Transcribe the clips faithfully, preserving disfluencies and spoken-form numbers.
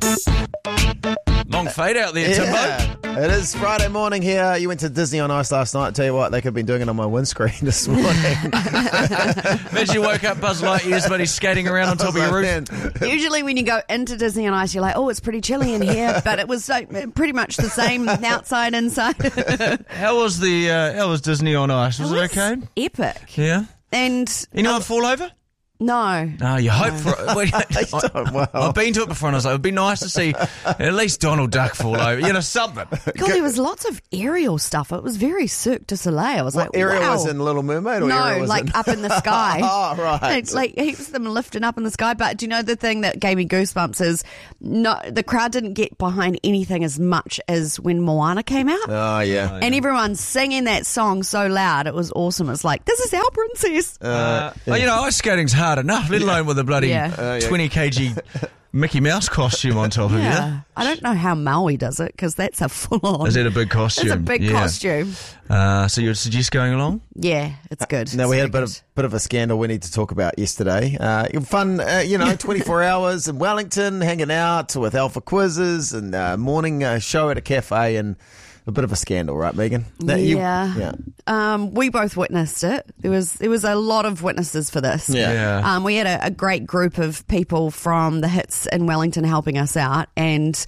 Long fade out there, Yeah, Timbo. it is Friday morning here. You went to Disney on Ice last night. Tell you what, they could have been doing it on my windscreen this morning. Imagine you woke up Buzz Lightyear's buddy skating around on top of your roof. Usually when you go into Disney on Ice, you're like, oh, it's pretty chilly in here. But it was so, pretty much the same outside, inside. How was the uh, how was Disney on Ice? Was it, was okay? Epic. Yeah. And Anyone fall over? no. No, you hope for it. Well, I, done well. I've been to it before and I was like, it would be nice to see at least Donald Duck fall over. You know, something. God, there was lots of aerial stuff. It was very Cirque du Soleil. I was What, like, Ariel wow. was in Little Mermaid? Or No, Ariel was like in... up in the sky. Oh, right. It's like heaps of them lifting up in the sky. But do you know the thing that gave me goosebumps is no, the crowd didn't get behind anything as much as when Moana came out. Oh, yeah. And everyone's singing that song so loud. It was awesome. It's like, this is our princess. Uh, well, you know, ice skating's hard enough, let alone with a bloody Yeah. Uh, yeah. twenty kilogram Mickey Mouse costume on top of yeah. I don't know how Maui does it because that's a full on. you. Is that a big costume? It's a big Yeah. costume. Uh, so you would suggest going along? Yeah, it's good. No, It's we had a very bit of bit of a scandal we need to talk about yesterday. Uh, fun, uh, you know, twenty-four hours in Wellington, hanging out with Alpha Quizzes and uh, morning uh, show at a cafe, and a bit of a scandal, right, Megan? That you- Yeah. yeah. Um, we both witnessed it. There was there was a lot of witnesses for this. Yeah. Yeah. Um, we had a, a great group of people from the Hits in Wellington helping us out, and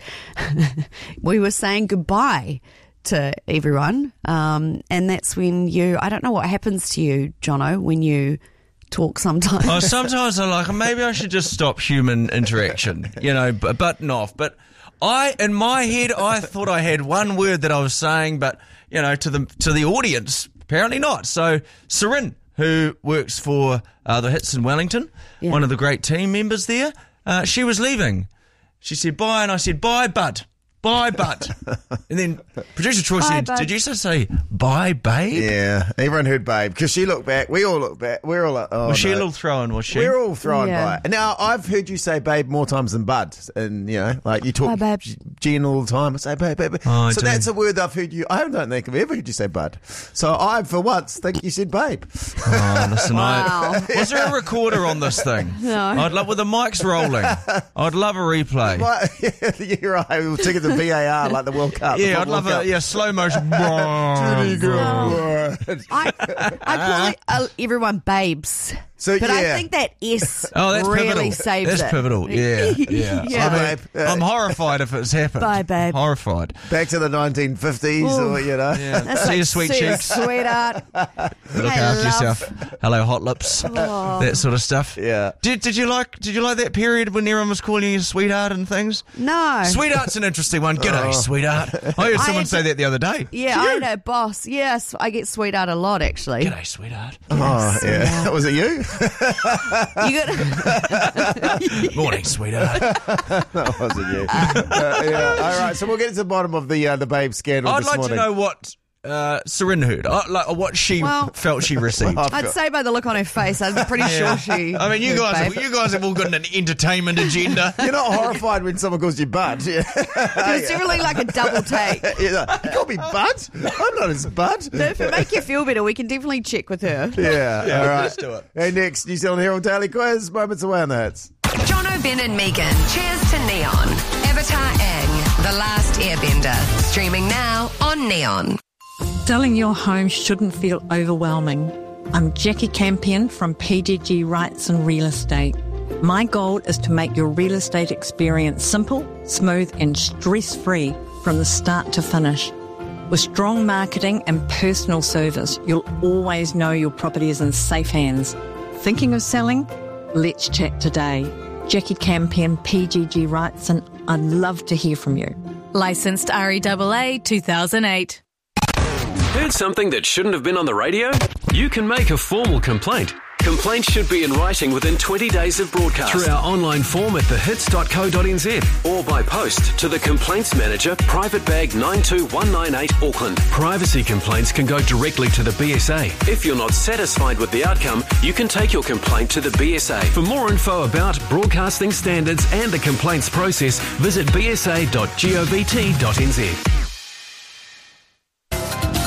we were saying goodbye to everyone. Um, and that's when you, I don't know what happens to you, Jono, when you talk sometimes. Oh, sometimes I like, maybe I should just stop human interaction, you know, b- button off. But I, in my head, I thought I had one word that I was saying, but, you know, to the to the audience, apparently not. So, Sarin, who works for uh, the Hits in Wellington, Yeah. one of the great team members there, uh, she was leaving. She said bye, and I said, bye, bud. Bye, bud. And then producer Troy Bye, said, bud. did you just say bye, babe? Yeah, everyone heard babe because she looked back. We all looked back. We're all like, oh, Was she no. a little thrown, was she? We're all thrown Yeah. by it. Now, I've heard you say babe more times than bud. And, you know, like you talk Bye, babe. Jen all the time. I say babe, babe. babe. Oh, I so do. that's a word I've heard you. I don't think I've ever heard you say bud. So I, for once, think you said babe. Oh, listen, Wow. I, was there a recorder on this thing? No. I'd love with the mics rolling. I'd love a replay. But, you're right. We'll take it to V A R like the World Cup. the Yeah, I'd Football love a Cup. yeah slow motion. Really good word. I, I call it, uh, everyone babes. So, but yeah. I think that S Oh, that's really pivotal. saves That's it. pivotal. Yeah, yeah. Yeah. I mean, Babe. Uh, I'm horrified if it's happened. Bye, babe. Horrified. Back to the nineteen fifties, or, you know. Yeah. That's See like, your sweet see you, cheeks. sweetheart. Look I after love- yourself. Hello, hot lips. That sort of stuff. Yeah. Did Did you like Did you like that period when everyone was calling you sweetheart and things? No. Sweetheart's an interesting one. G'day, sweetheart. I heard I someone had say to- that the other day. Yeah, I know, boss. Yes, I get sweetheart a lot, actually. G'day, sweetheart. Oh, yeah. Was it you? You got Morning, sweetheart. That wasn't you. Uh, yeah. All right, so we'll get to the bottom of the uh, the babe scandal I'd this like morning. to know what uh, Sarin heard, uh, like what she Well- felt she received. I'd say by the look on her face, I'm pretty sure she. I mean, you heard guys, babe. have, you guys have all got an entertainment agenda. You're not horrified when someone calls you Bud. Yeah. It was definitely like a double take. You're like, you call me Bud? I'm not his Bud. But if it make you feel better, we can definitely check with her. Yeah, Yeah, all right. let's do it. Hey, next, New Zealand Herald Daily Quiz. Moments away on the hits. Jono, Ben and Megan. Cheers to Neon. Avatar Aang, The Last Airbender. Streaming now on Neon. Selling your home shouldn't feel overwhelming. I'm Jackie Campion from P G G Rights and Real Estate. My goal is to make your real estate experience simple, smooth and stress-free from the start to finish. With strong marketing and personal service, you'll always know your property is in safe hands. Thinking of selling? Let's chat today. Jackie Campion, P G G Rights, and I'd love to hear from you. Licensed R E A A two thousand eight. Heard something that shouldn't have been on the radio? You can make a formal complaint. Complaints should be in writing within twenty days of broadcast through our online form at the hits dot co dot n z or by post to the Complaints Manager, Private Bag nine two one nine eight, Auckland. Privacy complaints can go directly to the B S A. If you're not satisfied with the outcome, you can take your complaint to the B S A. For more info about broadcasting standards and the complaints process, visit b s a dot govt dot n z.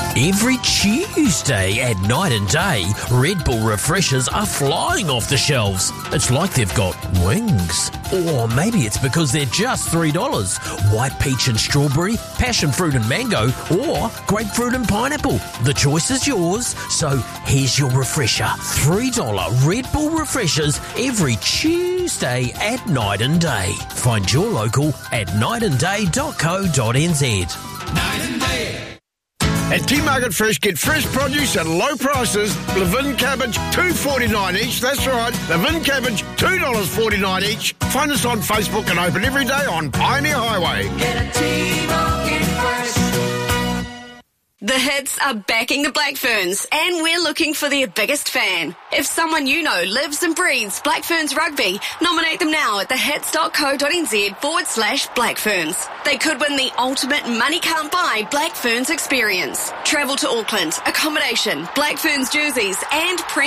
Every Tuesday at Night and Day, Red Bull refreshers are flying off the shelves. It's like they've got wings. Or maybe it's because they're just three dollars. White peach and strawberry, passion fruit and mango, or grapefruit and pineapple. The choice is yours, so here's your refresher. three dollars Red Bull refreshers every Tuesday at Night and Day. Find your local at night and day dot co dot n z. Night and Day. At Tea Market Fresh, get fresh produce at low prices. Levin cabbage, two dollars forty-nine each. That's right, Levin cabbage, two dollars forty-nine each. Find us on Facebook and open every day on Pioneer Highway. Get a Tea Market Fresh. The Hits are backing the Black Ferns, and we're looking for their biggest fan. If someone you know lives and breathes Black Ferns rugby, nominate them now at thehits.co.nz forward slash Black Ferns. They could win the ultimate money can't buy Black Ferns experience. Travel to Auckland, accommodation, Black Ferns jerseys, and premium